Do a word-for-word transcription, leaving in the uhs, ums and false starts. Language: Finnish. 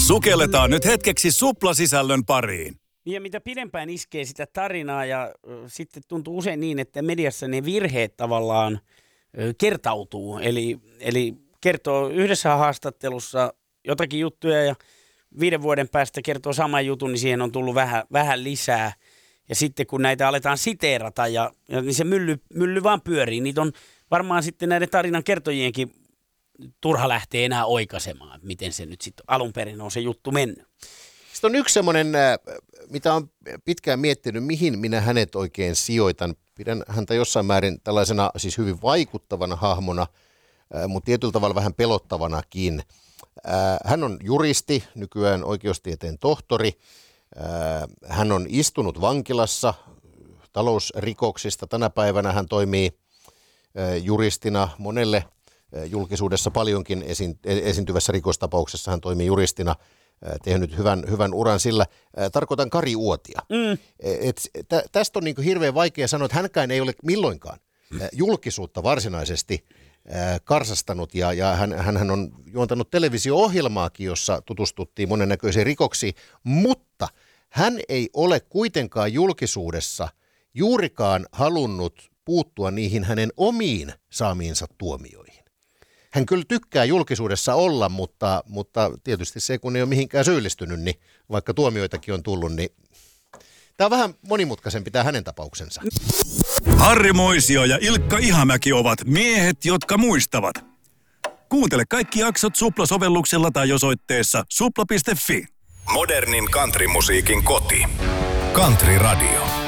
Sukelletaan nyt hetkeksi suplasisällön pariin. Ja mitä pidempään iskee sitä tarinaa ja äh, sitten tuntuu usein niin, että mediassa ne virheet tavallaan äh, kertautuu. Eli, eli kertoo yhdessä haastattelussa jotakin juttuja ja viiden vuoden päästä kertoo saman jutun, niin siihen on tullut vähän, vähän lisää. Ja sitten kun näitä aletaan siteerata, ja, ja niin se mylly, mylly vaan pyörii. Niitä on varmaan sitten näiden tarinan kertojienkin turha lähtee enää oikaisemaan, että miten se nyt sitten alun perin on se juttu mennyt. Sitten on yksi semmoinen, mitä on pitkään miettinyt, mihin minä hänet oikein sijoitan. Pidän häntä jossain määrin tällaisena siis hyvin vaikuttavana hahmona, mutta tietyllä tavalla vähän pelottavanakin. Hän on juristi, nykyään oikeustieteen tohtori. Hän on istunut vankilassa talousrikoksista. Tänä päivänä hän toimii juristina monelle julkisuudessa paljonkin esi- esiintyvässä rikostapauksessa. Hän toimii juristina, tehnyt hyvän, hyvän uran sillä. Tarkoitan Kari Uotia. Mm. Et, tä, tästä on niin kuin hirveän vaikea sanoa, että hänkään ei ole milloinkaan julkisuutta varsinaisesti karsastanut, ja, ja hän, hän on juontanut televisio-ohjelmaakin, jossa tutustuttiin monennäköisiin rikoksiin, mutta hän ei ole kuitenkaan julkisuudessa juurikaan halunnut puuttua niihin hänen omiin saamiinsa tuomioihin. Hän kyllä tykkää julkisuudessa olla, mutta, mutta tietysti se, kun ei ole mihinkään syyllistynyt, niin vaikka tuomioitakin on tullut, niin tämä on vähän monimutkaisempi tämä hänen tapauksensa. Harri Moisio ja Ilkka Ihamäki ovat miehet, jotka muistavat. Kuuntele kaikki jaksot Supla-sovelluksella tai osoitteessa supla piste fi. Modernin countrymusiikin koti. Country Radio.